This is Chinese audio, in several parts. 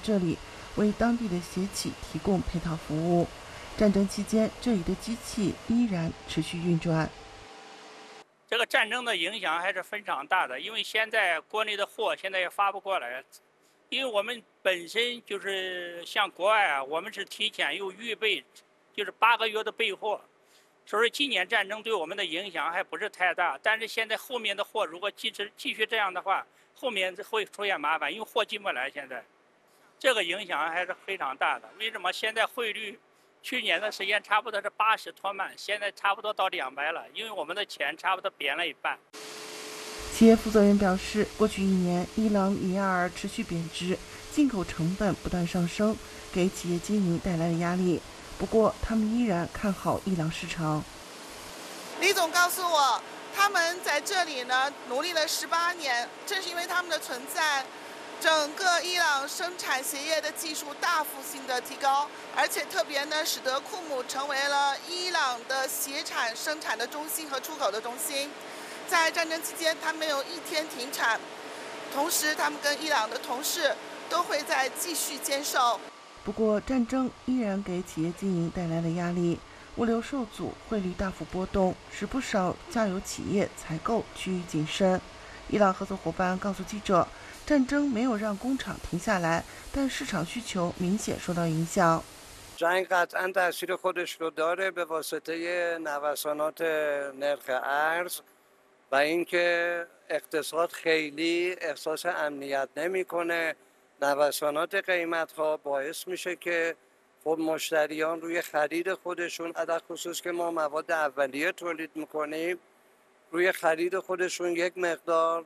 这里，为当地的协企提供配套服务。战争期间，这里的机器依然持续运转。 这个战争的影响还是非常大的，因为现在国内的货现在也发不过来，因为我们本身就是像国外啊，我们是提前有预备，就是8个月的备货，所以今年战争对我们的影响还不是太大。但是现在后面的货如果继续这样的话，后面会出现麻烦，因为货进不来。现在这个影响还是非常大的。为什么现在汇率？去年的时间差不多是80托曼，现在差不多到200了，因为我们的钱差不多贬了一半。 企业负责人表示，过去1年，伊朗里亚尔持续贬值，进口成本不断上升，给企业经营带来了压力。不过，他们依然看好伊朗市场。 李总告诉我，他们在这里呢努力了18年，正是因为他们的存在。整个伊朗生产鞋业的技术大幅性的提高，而且特别呢，使得库姆成为了伊朗的鞋产生产的中心和出口的中心。在战争期间，他没有一天停产，同时他们跟伊朗的同事都会在继续坚守。 不过，战争依然给企业经营带来了压力，物流受阻，汇率大幅波动，使不少下游企业采购趋于谨慎。伊朗合作伙伴告诉记者，战争没有让工厂停下来，但市场需求明显受到影响。 جنگ قطعا تاثیر خودش رو داره به واسطه نوسانات نرخ ارز و اینکه اقتصاد خیلی احساس امنیت نمیکنه. نوسانات قیمت ها باعث میشه که خب مشتریان روی خرید خودشون علل خصوص که ما مواد اولیه تولید میکنیم روی خرید خودشون یک مقدار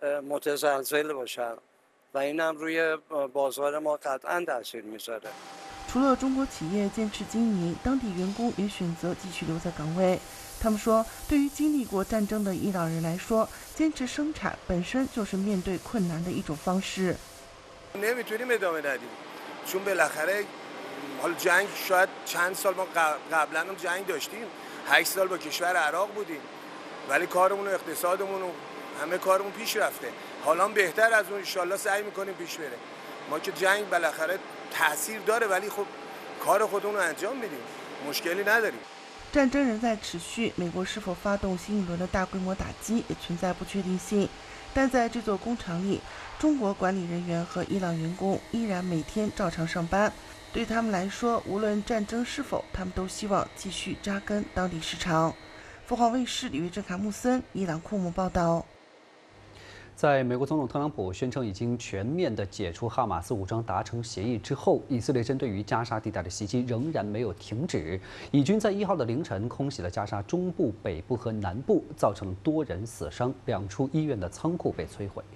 متزلزل باشن و اینم روی بازار ما قطعا تاثیر میذاره。 除了中国企业坚持经营，当地员工也选择继续留在岗位。他们说，对于经历过战争的伊朗人来说，坚持生产本身就是面对困难的一种方式。 نمیتونیم ادامه ندیم چون بالاخره حالا جنگ شاید چند سال ما قبلا هم جنگ داشتیم 8 سال با کشور عراق بودیم ولی کارمون و اقتصادمون و همه کارمون پیش رفته حالا بهتر از اون ان شاءالله سعی میکنیم پیش بره ما که جنگ بالاخره تاثیر داره ولی خب کار خودمون رو انجام میدیم مشکلی نداریم。 战争仍在持续，美国是否发动新一轮的大规模打击也存在不确定性。但在这座工厂里，中国管理人员和伊朗员工依然每天照常上班。对他们来说，无论战争是否，他们都希望继续扎根当地市场。凤凰卫视李月珍、卡穆森，伊朗库姆报道。 在美国总统特朗普宣称已经全面地解除哈马斯武装达成协议之后，以色列针对于加沙地带的袭击仍然没有停止。以军在1号的凌晨空袭了加沙中部、北部和南部，造成多人死伤，2处医院的仓库被摧毁。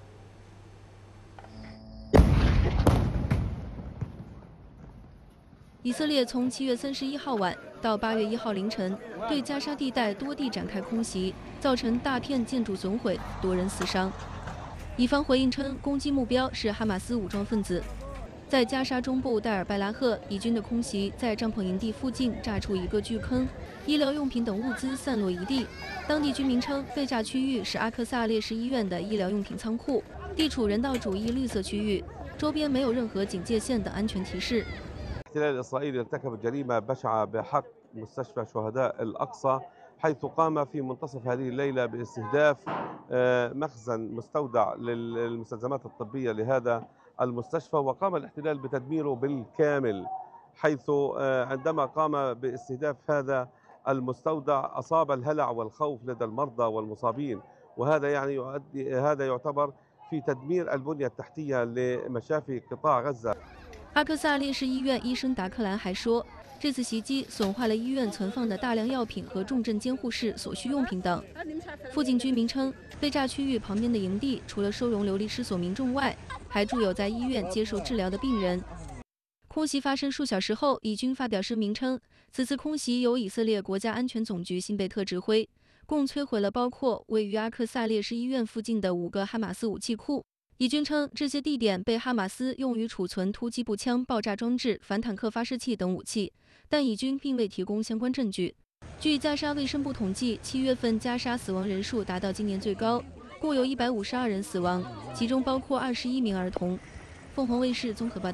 以色列从7月31号晚到8月1号凌晨，对加沙地带多地展开空袭，造成大片建筑损毁，多人死伤。以方回应称，攻击目标是哈马斯武装分子。在加沙中部戴尔拜拉赫，以军的空袭在帐篷营地附近炸出一个巨坑，医疗用品等物资散落一地。当地居民称，被炸区域是阿克萨烈士医院的医疗用品仓库，地处人道主义绿色区域，周边没有任何警戒线的安全提示。 الاحتلال الإسرائيلي ارتكب جريمة بشعة بحق مستشفى شهداء الأقصى حيث قام في منتصف هذه الليلة باستهداف مخزن مستودع للمستلزمات الطبية لهذا المستشفى وقام الاحتلال بتدميره بالكامل حيث عندما قام باستهداف هذا المستودع أصاب الهلع والخوف لدى المرضى والمصابين وهذا يعني هذا يعتبر في تدمير البنية التحتية لمشافي قطاع غزة. 阿克萨烈士医院医生达克兰还说，这次袭击损坏了医院存放的大量药品和重症监护室所需用品等。附近居民称，被炸区域旁边的营地除了收容流离失所民众外，还住有在医院接受治疗的病人。空袭发生数小时后，以军发表声明称，此次空袭由以色列国家安全总局辛贝特指挥，共摧毁了包括位于阿克萨烈士医院附近的5个哈马斯武器库。 以军称，这些地点被哈马斯用于储存突击步枪、爆炸装置、反坦克发射器等武器，但以军并未提供相关证据。据加沙卫生部统计，7月份加沙死亡人数达到今年最高，共有152人死亡，其中包括21名儿童。凤凰卫视综合报道。